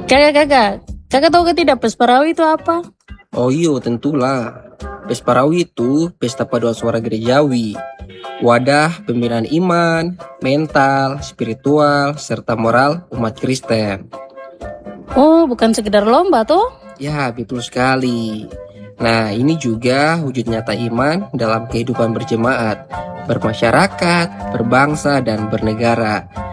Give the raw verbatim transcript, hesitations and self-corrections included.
Kakak, kakak, kakak tahu ke tidak Pesparawi itu apa? Oh iyo, tentulah. Pesparawi itu pesta paduan suara gerejawi. Wadah pembinaan iman, mental, spiritual, serta moral umat Kristen. Oh, bukan sekedar lomba toh? Ya, betul sekali. Nah, ini juga wujud nyata iman dalam kehidupan berjemaat, bermasyarakat, berbangsa, dan bernegara.